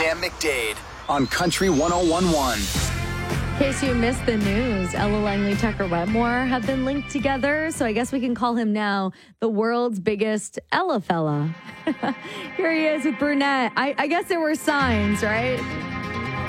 Sam McDade on Country 101.1. In case you missed the news, Ella Langley, Tucker Wetmore have been linked together. So I guess we can call him now the world's biggest Ella fella. Here he is with Brunette. I guess there were signs, right?